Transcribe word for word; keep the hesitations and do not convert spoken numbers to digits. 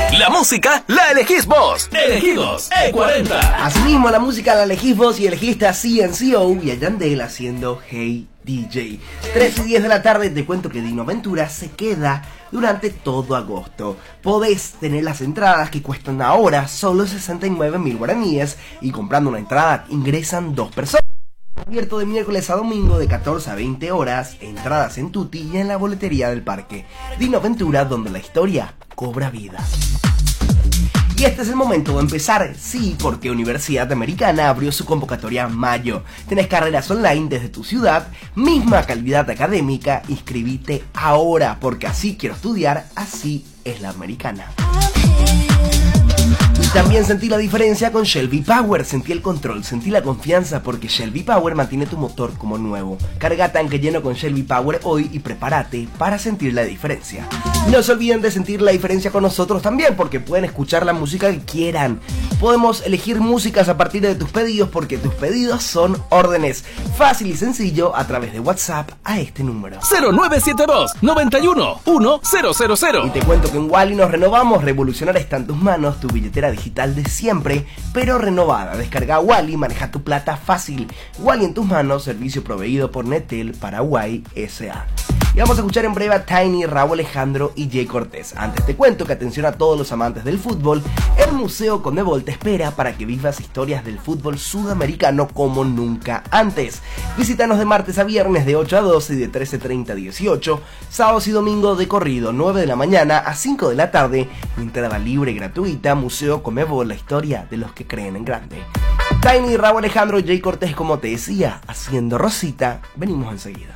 La música la elegís vos. Elegidos E cuarenta. Asimismo, la música la elegís vos y elegiste a C N C O y a Yandel haciendo Hey D J. tres y diez de la tarde, te cuento que Dino Ventura se queda durante todo agosto. Podés tener las entradas que cuestan ahora solo sesenta y nueve mil guaraníes y comprando una entrada ingresan dos personas. Abierto de miércoles a domingo de catorce a veinte horas, entradas en Tutti y en la boletería del parque. Dino Ventura, donde la historia cobra vida. Y este es el momento de empezar, sí, porque Universidad Americana abrió su convocatoria en mayo. Tenés carreras online desde tu ciudad, misma calidad académica, inscribite ahora, porque así quiero estudiar, así es la americana. Y también sentí la diferencia con Shell V-Power, sentí el control, sentí la confianza porque Shell V-Power mantiene tu motor como nuevo. Carga tanque lleno con Shell V-Power hoy y prepárate para sentir la diferencia. No se olviden de sentir la diferencia con nosotros también porque pueden escuchar la música que quieran. Podemos elegir músicas a partir de tus pedidos porque tus pedidos son órdenes. Fácil y sencillo a través de WhatsApp a este número. cero nueve siete dos, noventa y uno, uno cero cero cero. Y te cuento que en Wally nos renovamos, revolucionar está en tus manos, tu billetera digital de siempre, pero renovada. Descarga Wally, maneja tu plata fácil. Wally en tus manos, servicio proveído por Netel Paraguay S A Y vamos a escuchar en breve a Tiny, Raúl Alejandro y Jay Cortés. Antes te cuento que atención a todos los amantes del fútbol, el Museo Conmebol te espera para que vivas historias del fútbol sudamericano como nunca antes. Visítanos de martes a viernes de ocho a doce y de trece treinta a dieciocho, sábados y domingo de corrido nueve de la mañana a cinco de la tarde, entrada libre y gratuita. Museo Conmebol, la historia de los que creen en grande. Tiny, Raúl Alejandro y Jay Cortés, como te decía, haciendo Rosita, venimos enseguida.